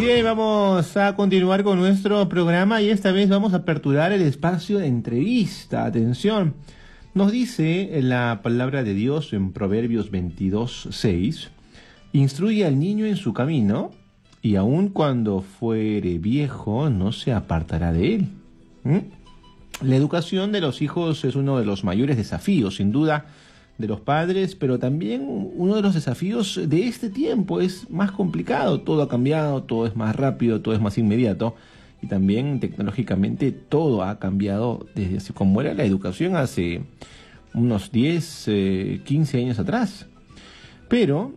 Bien, vamos a continuar con nuestro programa y esta vez vamos a aperturar el espacio de entrevista. Atención, nos dice la palabra de Dios en Proverbios 22:6: instruye al niño en su camino y aun cuando fuere viejo no se apartará de él. ¿Mm? La educación de los hijos es uno de los mayores desafíos, sin duda, de los padres, pero también uno de los desafíos de este tiempo. Es más complicado, todo ha cambiado, todo es más rápido, todo es más inmediato y también tecnológicamente todo ha cambiado desde así como era la educación hace unos 10, 15 años atrás. Pero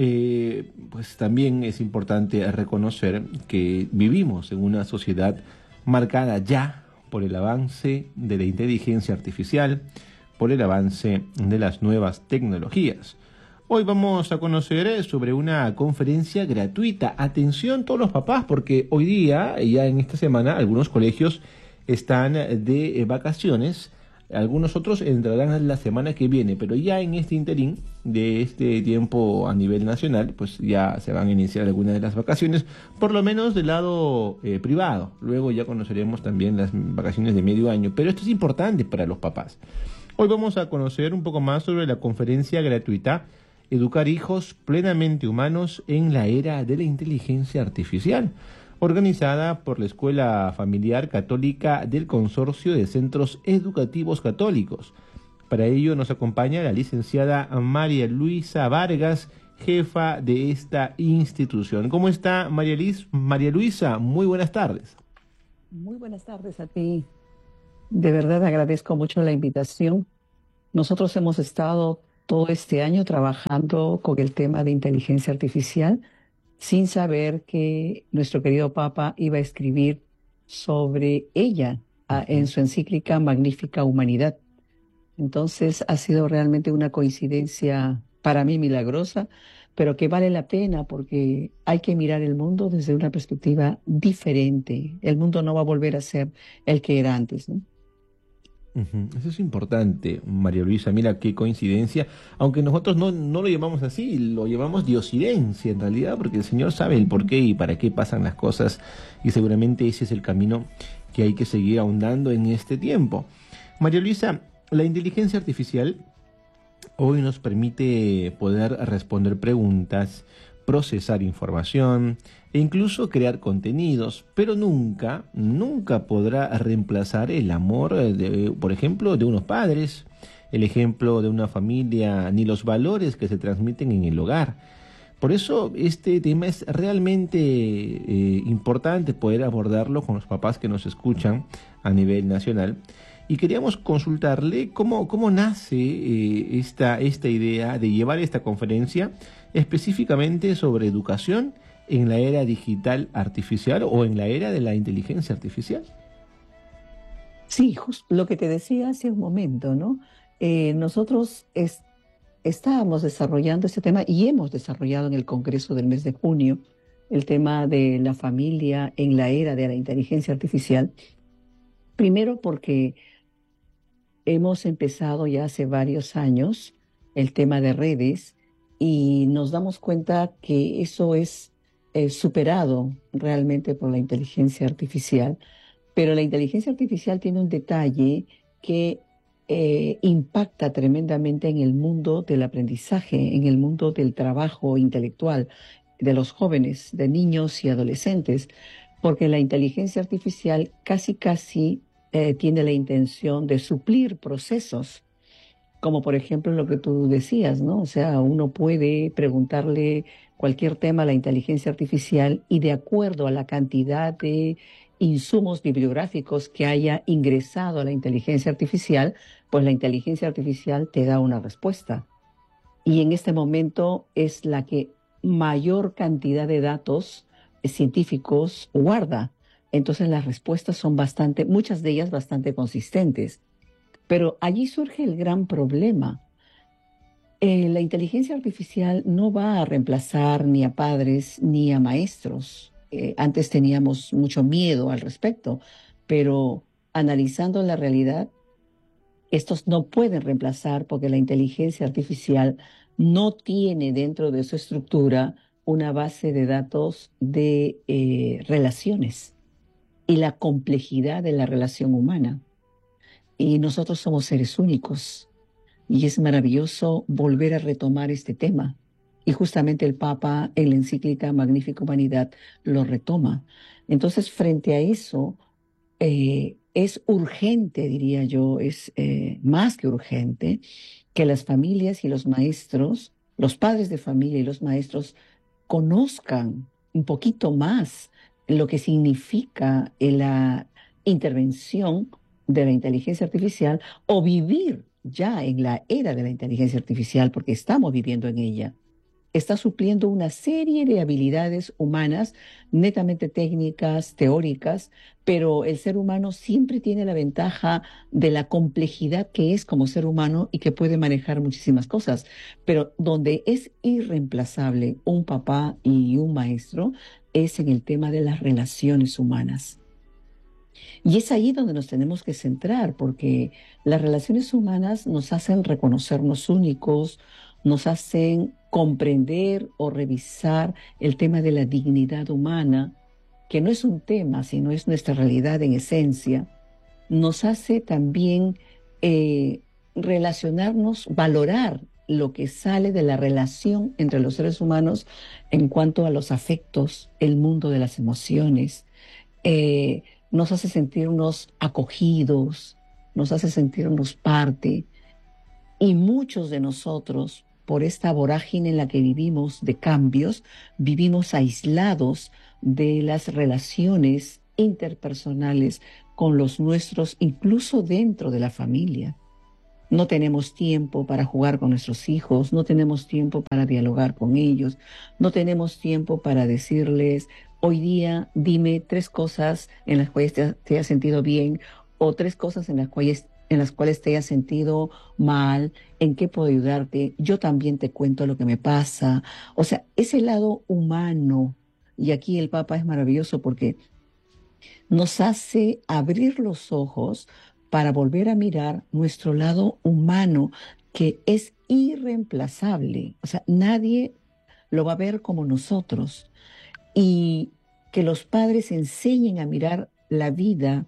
pues también es importante reconocer que vivimos en una sociedad marcada ya por el avance de la inteligencia artificial, por el avance de las nuevas tecnologías. Hoy vamos a conocer sobre una conferencia gratuita. Atención todos los papás, porque hoy día, ya en esta semana, algunos colegios están de vacaciones, algunos otros entrarán la semana que viene, pero ya en este interín de este tiempo a nivel nacional, pues ya se van a iniciar algunas de las vacaciones, por lo menos del lado privado. Luego ya conoceremos también las vacaciones de medio año, pero esto es importante para los papás. Hoy vamos a conocer un poco más sobre la conferencia gratuita Educar hijos plenamente humanos en la era de la inteligencia artificial, organizada por la Escuela Familiar Católica del Consorcio de Centros Educativos Católicos. Para ello nos acompaña la licenciada María Luisa Vargas, jefa de esta institución. ¿Cómo está María Luisa? Muy buenas tardes. Muy buenas tardes a ti. De verdad agradezco mucho la invitación. Nosotros hemos estado todo este año trabajando con el tema de inteligencia artificial sin saber que nuestro querido Papa iba a escribir sobre ella en su encíclica Magnífica Humanidad. Entonces ha sido realmente una coincidencia para mí milagrosa, pero que vale la pena porque hay que mirar el mundo desde una perspectiva diferente. El mundo no va a volver a ser el que era antes, ¿no? Eso es importante, María Luisa. Mira qué coincidencia, aunque nosotros no lo llamamos así, lo llamamos diosidencia en realidad, porque el Señor sabe el por qué y para qué pasan las cosas, y seguramente ese es el camino que hay que seguir ahondando en este tiempo. María Luisa, la inteligencia artificial hoy nos permite poder responder preguntas, procesar información e incluso crear contenidos, pero nunca podrá reemplazar el amor, por ejemplo, de unos padres, el ejemplo de una familia, ni los valores que se transmiten en el hogar. Por eso este tema es realmente importante poder abordarlo con los papás que nos escuchan a nivel nacional. Y queríamos consultarle cómo nace esta idea de llevar esta conferencia específicamente sobre educación en la era digital artificial o en la era de la inteligencia artificial. Sí, justo lo que te decía hace un momento, ¿no? Nosotros estábamos desarrollando este tema y hemos desarrollado en el Congreso del mes de junio el tema de la familia en la era de la inteligencia artificial. Primero porque hemos empezado ya hace varios años el tema de redes y nos damos cuenta que eso es superado realmente por la inteligencia artificial. Pero la inteligencia artificial tiene un detalle que impacta tremendamente en el mundo del aprendizaje, en el mundo del trabajo intelectual de los jóvenes, de niños y adolescentes, porque la inteligencia artificial casi tiene la intención de suplir procesos, como por ejemplo lo que tú decías, ¿no? O sea, uno puede preguntarle cualquier tema a la inteligencia artificial y de acuerdo a la cantidad de insumos bibliográficos que haya ingresado a la inteligencia artificial, pues la inteligencia artificial te da una respuesta. Y en este momento es la que mayor cantidad de datos científicos guarda. Entonces las respuestas son muchas de ellas bastante consistentes. Pero allí surge el gran problema. La inteligencia artificial no va a reemplazar ni a padres ni a maestros. Antes teníamos mucho miedo al respecto, pero analizando la realidad, estos no pueden reemplazar porque la inteligencia artificial no tiene dentro de su estructura una base de datos de relaciones y la complejidad de la relación humana. Y nosotros somos seres únicos y es maravilloso volver a retomar este tema. Y justamente el Papa en la encíclica Magnifica Humanidad lo retoma. Entonces, frente a eso, es urgente, diría yo, es más que urgente, que las familias y los maestros, los padres de familia y los maestros conozcan un poquito más lo que significa la intervención de la inteligencia artificial o vivir ya en la era de la inteligencia artificial, porque estamos viviendo en ella. Está supliendo una serie de habilidades humanas, netamente técnicas, teóricas, pero el ser humano siempre tiene la ventaja de la complejidad que es como ser humano y que puede manejar muchísimas cosas. Pero donde es irreemplazable un papá y un maestro es en el tema de las relaciones humanas. Y es ahí donde nos tenemos que centrar, porque las relaciones humanas nos hacen reconocernos únicos, nos hacen comprender o revisar el tema de la dignidad humana, que no es un tema, sino es nuestra realidad en esencia. Nos hace también relacionarnos, valorar lo que sale de la relación entre los seres humanos en cuanto a los afectos, el mundo de las emociones. eh, Nos hace sentirnos acogidos, nos hace sentirnos parte. Y muchos de nosotros, por esta vorágine en la que vivimos de cambios, vivimos aislados de las relaciones interpersonales con los nuestros, incluso dentro de la familia. No tenemos tiempo para jugar con nuestros hijos, no tenemos tiempo para dialogar con ellos, no tenemos tiempo para decirles, hoy día dime 3 cosas en las cuales te hayas sentido bien o 3 cosas en las cuales te hayas sentido mal, en qué puedo ayudarte, yo también te cuento lo que me pasa. O sea, ese lado humano, y aquí el Papa es maravilloso porque nos hace abrir los ojos para volver a mirar nuestro lado humano, que es irreemplazable. O sea, nadie lo va a ver como nosotros. Y que los padres enseñen a mirar la vida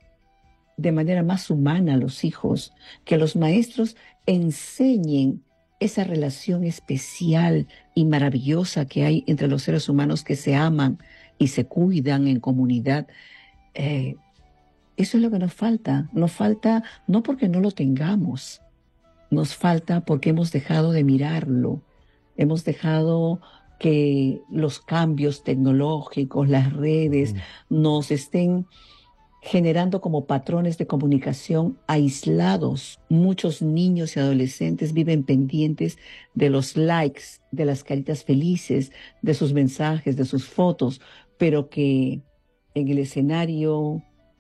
de manera más humana a los hijos, que los maestros enseñen esa relación especial y maravillosa que hay entre los seres humanos que se aman y se cuidan en comunidad. Eh, Eso es lo que nos falta. Nos falta no porque no lo tengamos, nos falta porque hemos dejado de mirarlo. Hemos dejado que los cambios tecnológicos, las redes, Mm. nos estén generando como patrones de comunicación aislados. Muchos niños y adolescentes viven pendientes de los likes, de las caritas felices, de sus mensajes, de sus fotos, pero que en el escenario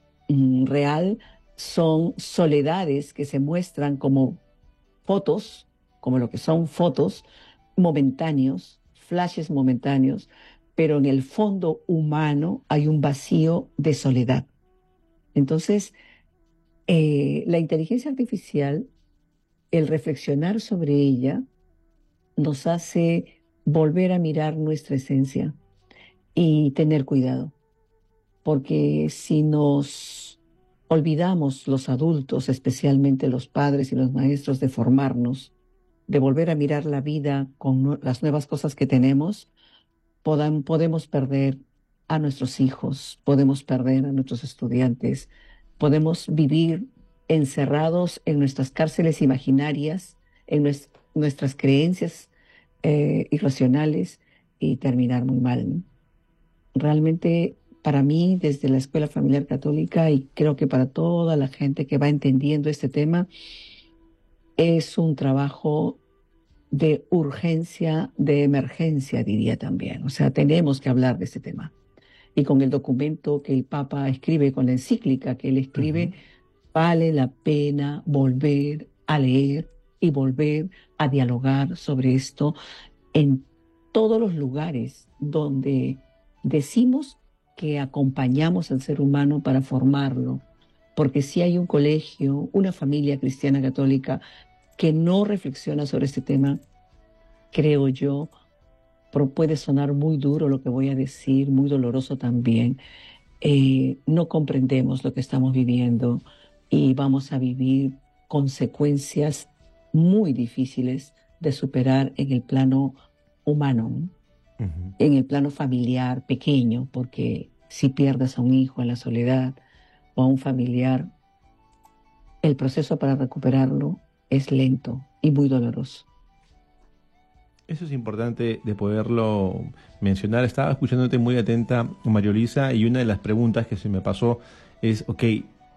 real son soledades que se muestran como fotos, como lo que son fotos momentáneos, flashes momentáneos, pero en el fondo humano hay un vacío de soledad. Entonces, la inteligencia artificial, el reflexionar sobre ella, nos hace volver a mirar nuestra esencia y tener cuidado, porque si nos olvidamos los adultos, especialmente los padres y los maestros, de formarnos, de volver a mirar la vida con las nuevas cosas que tenemos, podemos perder a nuestros hijos, podemos perder a nuestros estudiantes, podemos vivir encerrados en nuestras cárceles imaginarias, en nuestras creencias irracionales y terminar muy mal, ¿no? Realmente, para mí, desde la Escuela Familiar Católica y creo que para toda la gente que va entendiendo este tema, es un trabajo de urgencia, de emergencia, diría también. O sea, tenemos que hablar de este tema. Y con el documento que el Papa escribe, con la encíclica que él escribe, Ujú. vale la pena volver a leer y volver a dialogar sobre esto en todos los lugares donde decimos que acompañamos al ser humano para formarlo. Porque si hay un colegio, una familia cristiana católica que no reflexiona sobre este tema, creo yo, puede sonar muy duro lo que voy a decir, muy doloroso también. No comprendemos lo que estamos viviendo y vamos a vivir consecuencias muy difíciles de superar en el plano humano, ¿no? Ujú. En el plano familiar pequeño, porque si pierdes a un hijo en la soledad o a un familiar, el proceso para recuperarlo es lento y muy doloroso. Eso es importante de poderlo mencionar. Estaba escuchándote muy atenta, María Luisa, y una de las preguntas que se me pasó es, ok,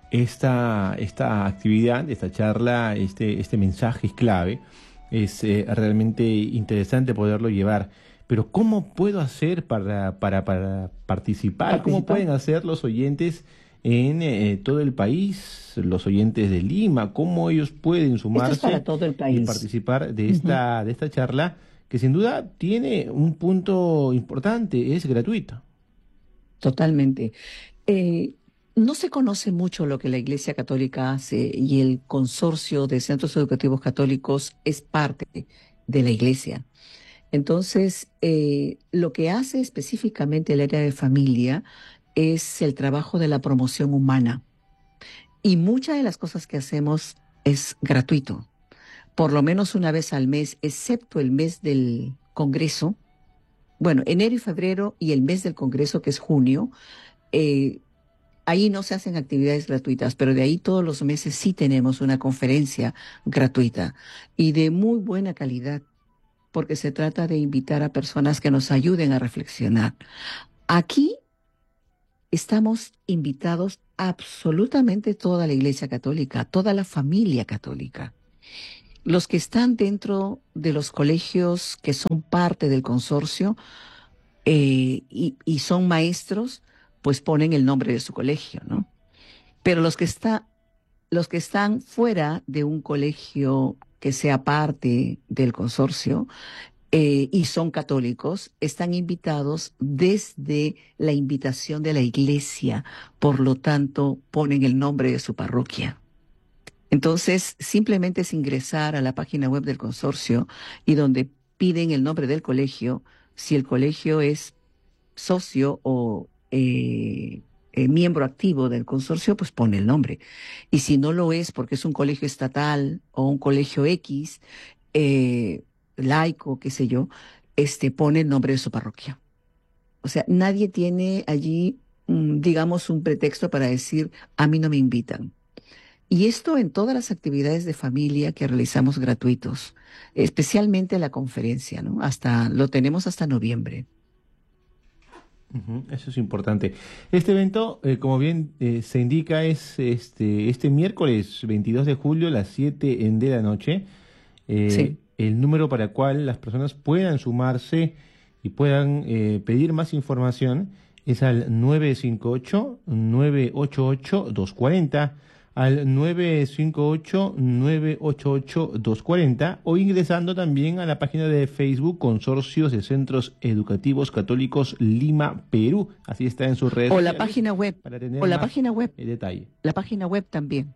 esta actividad, esta charla, este mensaje es clave, es realmente interesante poderlo llevar, pero ¿cómo puedo hacer para participar? ¿Cómo Participar. pueden hacer los oyentes en todo el país, los oyentes de Lima? ¿Cómo ellos pueden Esto es para sumarse todo el y país. participar de Ujú. esta charla? Que sin duda tiene un punto importante, es gratuito. Totalmente. Eh, no se conoce mucho lo que la Iglesia Católica hace y el consorcio de centros educativos católicos es parte de la Iglesia. Entonces, lo que hace específicamente el área de familia es el trabajo de la promoción humana y muchas de las cosas que hacemos es gratuito, por lo menos una vez al mes, excepto el mes del Congreso. Bueno, enero y febrero y el mes del Congreso, que es junio. eh, Ahí no se hacen actividades gratuitas, pero de ahí todos los meses sí tenemos una conferencia gratuita y de muy buena calidad, porque se trata de invitar a personas que nos ayuden a reflexionar. Aquí estamos invitados absolutamente toda la Iglesia Católica, toda la familia católica. Los que están dentro de los colegios que son parte del consorcio y son maestros, pues ponen el nombre de su colegio, ¿no? Pero los que están fuera de un colegio que sea parte del consorcio y son católicos, están invitados desde la invitación de la iglesia, por lo tanto, ponen el nombre de su parroquia. Entonces, simplemente es ingresar a la página web del consorcio y donde piden el nombre del colegio, si el colegio es socio o miembro activo del consorcio, pues pone el nombre. Y si no lo es porque es un colegio estatal o un colegio X, eh, laico, qué sé yo, pone el nombre de su parroquia. O sea, nadie tiene allí, digamos, un pretexto para decir, a mí no me invitan. Y esto en todas las actividades de familia que realizamos gratuitos, especialmente la conferencia, ¿no? Lo tenemos hasta noviembre. Ujú, eso es importante. Este evento, como bien se indica, es este miércoles 22 de julio a las 7 de la noche. Sí. El número para cual las personas puedan sumarse y puedan pedir más información es al 958-988-240, al 958-988-240 o ingresando también a la página de Facebook Consorcios de Centros Educativos Católicos Lima, Perú. Así está en sus redes O la sociales página web, para tener o la más página web, detalle. la página web también,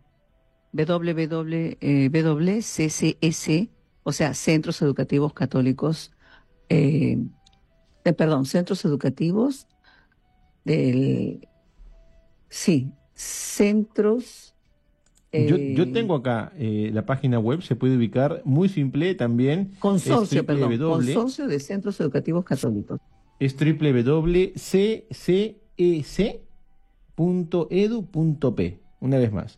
www.ccs, o sea, Centros Educativos Católicos, eh, perdón, Centros Educativos del, sí, Centros, Yo eh, tengo acá la página web, se puede ubicar muy simple también, es Consorcio, perdón, Consorcio de Centros Educativos Católicos. www.ccec.edu.p. Una vez más,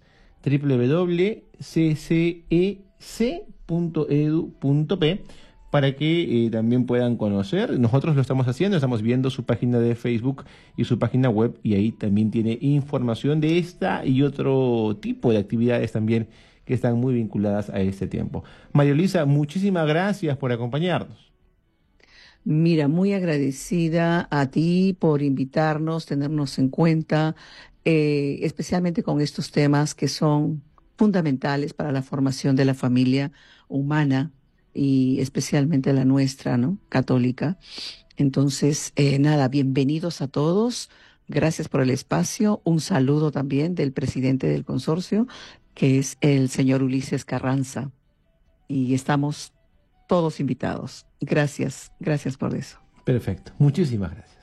www.ccec.edu.p para que también puedan conocer. Nosotros lo estamos haciendo, estamos viendo su página de Facebook y su página web y ahí también tiene información de esta y otro tipo de actividades también que están muy vinculadas a este tiempo. María Luisa, muchísimas gracias por acompañarnos. Mira, muy agradecida a ti por invitarnos, tenernos en cuenta, especialmente con estos temas que son fundamentales para la formación de la familia humana y especialmente la nuestra, ¿no? Católica. Entonces, nada, bienvenidos a todos. Gracias por el espacio. Un saludo también del presidente del consorcio, que es el señor Ulises Carranza. Y estamos todos invitados. Gracias, gracias por eso. Perfecto. Muchísimas gracias.